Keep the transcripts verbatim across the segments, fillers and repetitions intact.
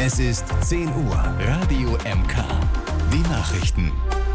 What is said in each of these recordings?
Es ist zehn Uhr. Radio M K. Die Nachrichten.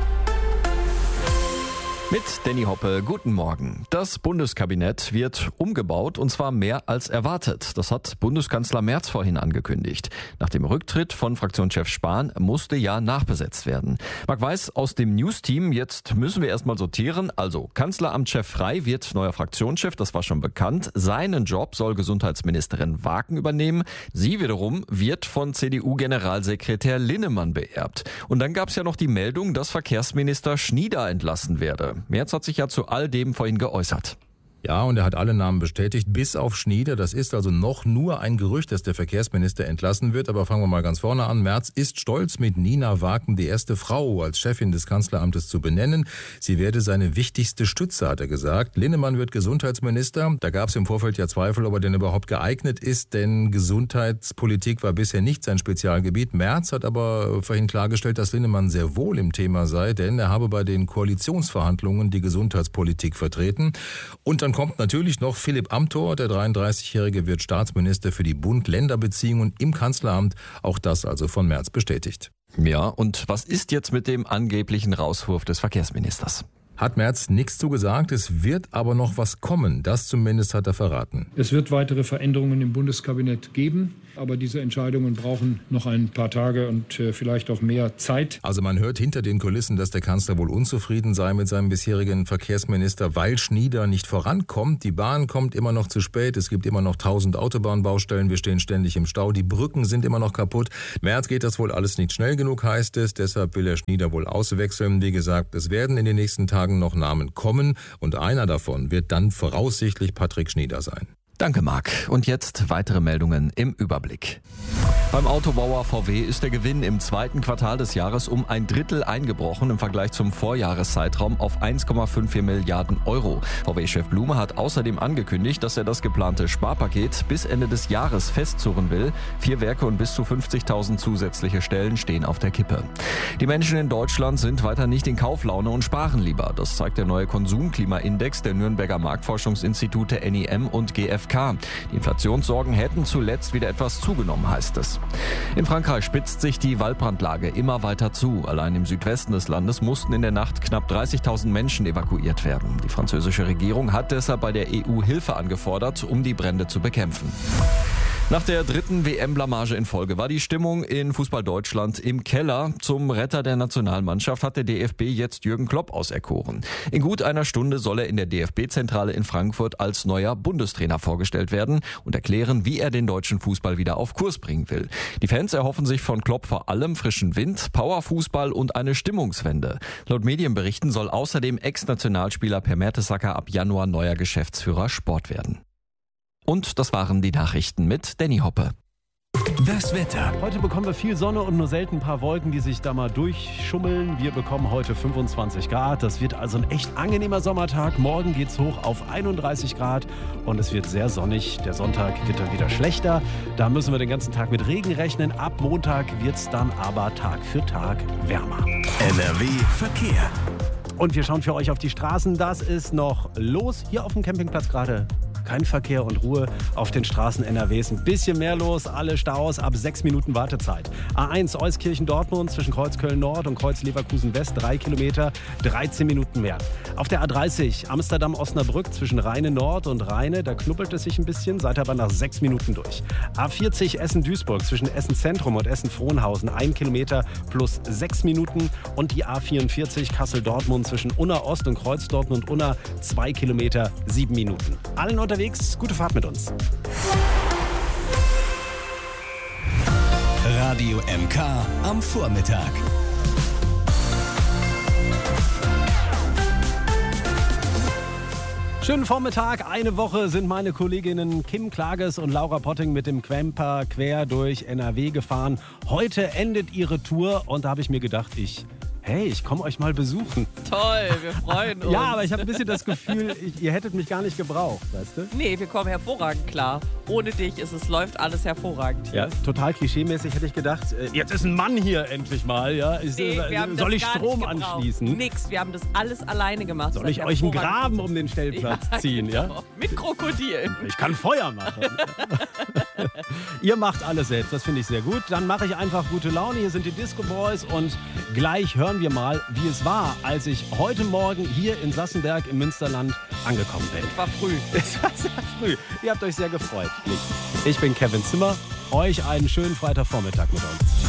Mit Danny Hoppe, guten Morgen. Das Bundeskabinett wird umgebaut und zwar mehr als erwartet. Das hat Bundeskanzler Merz vorhin angekündigt. Nach dem Rücktritt von Fraktionschef Spahn musste ja nachbesetzt werden. Marc Weiß aus dem News-Team, jetzt müssen wir erstmal sortieren. Also, Kanzleramtschef Frey wird neuer Fraktionschef, das war schon bekannt. Seinen Job soll Gesundheitsministerin Waken übernehmen. Sie wiederum wird von C D U-Generalsekretär Linnemann beerbt. Und dann gab es ja noch die Meldung, dass Verkehrsminister Schnieder entlassen werde. Merz hat sich ja zu all dem vorhin geäußert. Ja, und er hat alle Namen bestätigt, bis auf Schnieder. Das ist also noch nur ein Gerücht, dass der Verkehrsminister entlassen wird. Aber fangen wir mal ganz vorne an. Merz ist stolz, mit Nina Waken die erste Frau als Chefin des Kanzleramtes zu benennen. Sie werde seine wichtigste Stütze, hat er gesagt. Linnemann wird Gesundheitsminister. Da gab es im Vorfeld ja Zweifel, ob er denn überhaupt geeignet ist, denn Gesundheitspolitik war bisher nicht sein Spezialgebiet. Merz hat aber vorhin klargestellt, dass Linnemann sehr wohl im Thema sei, denn er habe bei den Koalitionsverhandlungen die Gesundheitspolitik vertreten. Und dann Dann kommt natürlich noch Philipp Amthor, der dreiunddreißigjährige wird Staatsminister für die Bund-Länder-Beziehungen im Kanzleramt. Auch das also von Merz bestätigt. Ja, und was ist jetzt mit dem angeblichen Rauswurf des Verkehrsministers? Hat Merz nichts zugesagt, es wird aber noch was kommen. Das zumindest hat er verraten. Es wird weitere Veränderungen im Bundeskabinett geben, aber diese Entscheidungen brauchen noch ein paar Tage und äh, vielleicht auch mehr Zeit. Also man hört hinter den Kulissen, dass der Kanzler wohl unzufrieden sei mit seinem bisherigen Verkehrsminister, weil Schnieder nicht vorankommt. Die Bahn kommt immer noch zu spät, es gibt immer noch tausend Autobahnbaustellen, wir stehen ständig im Stau, die Brücken sind immer noch kaputt. Merz geht das wohl alles nicht schnell genug, heißt es, deshalb will er Schnieder wohl auswechseln. Wie gesagt, es werden in den nächsten Tagen noch Namen kommen und einer davon wird dann voraussichtlich Patrick Schnieder sein. Danke, Marc. Und jetzt weitere Meldungen im Überblick. Beim Autobauer V W ist der Gewinn im zweiten Quartal des Jahres um ein Drittel eingebrochen im Vergleich zum Vorjahreszeitraum auf eins Komma vierundfünfzig Milliarden Euro. V W-Chef Blume hat außerdem angekündigt, dass er das geplante Sparpaket bis Ende des Jahres festzurren will. Vier Werke und bis zu fünfzigtausend zusätzliche Stellen stehen auf der Kippe. Die Menschen in Deutschland sind weiter nicht in Kauflaune und sparen lieber. Das zeigt der neue Konsumklimaindex der Nürnberger Marktforschungsinstitute N I M und G F K. Die Inflationssorgen hätten zuletzt wieder etwas zugenommen, heißt es. In Frankreich spitzt sich die Waldbrandlage immer weiter zu. Allein im Südwesten des Landes mussten in der Nacht knapp dreißigtausend Menschen evakuiert werden. Die französische Regierung hat deshalb bei der E U Hilfe angefordert, um die Brände zu bekämpfen. Nach der dritten W M-Blamage in Folge war die Stimmung in Fußball Deutschland im Keller. Zum Retter der Nationalmannschaft hat der D F B jetzt Jürgen Klopp auserkoren. In gut einer Stunde soll er in der D F B-Zentrale in Frankfurt als neuer Bundestrainer vorgestellt werden und erklären, wie er den deutschen Fußball wieder auf Kurs bringen will. Die Fans erhoffen sich von Klopp vor allem frischen Wind, Powerfußball und eine Stimmungswende. Laut Medienberichten soll außerdem Ex-Nationalspieler Per Mertesacker ab Januar neuer Geschäftsführer Sport werden. Und das waren die Nachrichten mit Danny Hoppe. Das Wetter. Heute bekommen wir viel Sonne und nur selten ein paar Wolken, die sich da mal durchschummeln. Wir bekommen heute fünfundzwanzig Grad. Das wird also ein echt angenehmer Sommertag. Morgen geht's hoch auf einunddreißig Grad und es wird sehr sonnig. Der Sonntag wird dann wieder schlechter. Da müssen wir den ganzen Tag mit Regen rechnen. Ab Montag wird's dann aber Tag für Tag wärmer. N R W Verkehr. Und wir schauen für euch auf die Straßen. Das ist noch los hier auf dem Campingplatz gerade. Kein Verkehr und Ruhe auf den Straßen N R Ws. Ein bisschen mehr los, alle Staus ab sechs Minuten Wartezeit. A eins Euskirchen-Dortmund zwischen Kreuz Köln-Nord und Kreuz Leverkusen-West, drei Kilometer, dreizehn Minuten mehr. Auf der A dreißig Amsterdam-Osnabrück zwischen Rheine-Nord und Rheine, da knubbelt es sich ein bisschen, seid aber nach sechs Minuten durch. A vierzig Essen-Duisburg zwischen Essen-Zentrum und Essen-Frohnhausen, ein Kilometer plus sechs Minuten. Und die A vierundvierzig Kassel-Dortmund zwischen Unna-Ost und Kreuz Dortmund-Unna, zwei Kilometer, sieben Minuten. Allen unterwegs, gute Fahrt mit uns. Radio M K am Vormittag. Schönen Vormittag. Eine Woche sind meine Kolleginnen Kim Klages und Laura Potting mit dem Camper quer durch N R W gefahren. Heute endet ihre Tour und da habe ich mir gedacht, ich... Hey, ich komme euch mal besuchen. Toll, wir freuen uns. Ja, aber ich habe ein bisschen das Gefühl, ich, ihr hättet mich gar nicht gebraucht, weißt du? Nee, wir kommen hervorragend klar. Ohne dich ist es, läuft alles hervorragend hier. Ja, total klischeemäßig hätte ich gedacht, äh, jetzt ist ein Mann hier endlich mal. Ja? Ich, nee, äh, wir haben soll das ich gar Strom nicht gebraucht. anschließen? Nix, wir haben das alles alleine gemacht. Soll ich euch einen Graben um den Stellplatz ja, ziehen? Ja? Genau. Mit Krokodilen. Ich kann Feuer machen. Ihr macht alles selbst, das finde ich sehr gut. Dann mache ich einfach gute Laune. Hier sind die Disco Boys und gleich hören wir mal, wie es war, als ich heute Morgen hier in Sassenberg im Münsterland angekommen bin. War früh. Es war sehr früh. Ihr habt euch sehr gefreut. Ich bin Kevin Zimmer. Euch einen schönen Freitagvormittag mit uns.